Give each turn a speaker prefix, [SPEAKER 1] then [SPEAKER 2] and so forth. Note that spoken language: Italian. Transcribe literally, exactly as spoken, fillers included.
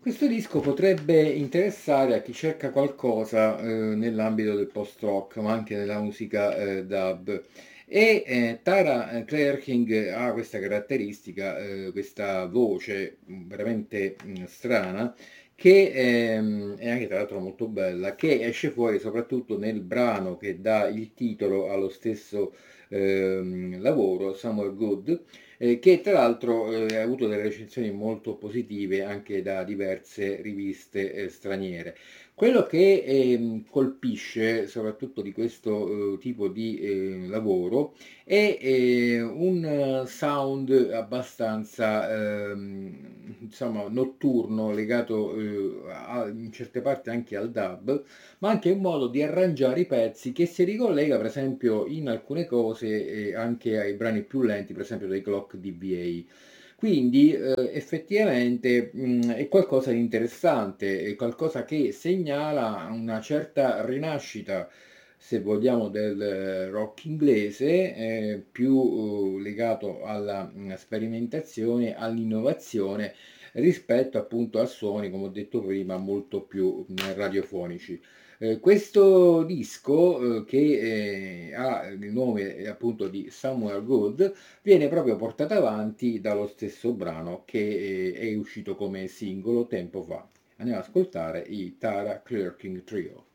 [SPEAKER 1] Questo disco potrebbe interessare a chi cerca qualcosa eh, nell'ambito del post-rock, ma anche nella musica eh, dub. E eh, Tara eh, Claire King ha questa caratteristica, eh, questa voce mh, veramente mh, strana, che ehm, è anche tra l'altro molto bella, che esce fuori soprattutto nel brano che dà il titolo allo stesso ehm, lavoro, Somewhere Good, eh, che tra l'altro eh, ha avuto delle recensioni molto positive anche da diverse riviste eh, straniere. Quello che ehm, colpisce soprattutto di questo eh, tipo di eh, lavoro è eh, un eh, sound abbastanza ehm, insomma notturno, legato eh, a, in certe parti anche al dub, ma anche un modo di arrangiare i pezzi che si ricollega per esempio in alcune cose eh, anche ai brani più lenti, per esempio dei Clock D V A. Quindi eh, effettivamente mh, è qualcosa di interessante, è qualcosa che segnala una certa rinascita, se vogliamo, del eh, rock inglese, eh, più eh, legato alla mh, sperimentazione, all'innovazione rispetto appunto a suoni, come ho detto prima, molto più mh, radiofonici. Eh, questo disco, eh, che eh, ha il nome eh, appunto di Somewhere Good, viene proprio portato avanti dallo stesso brano che eh, è uscito come singolo tempo fa. Andiamo ad ascoltare i Tara Clerking Trio.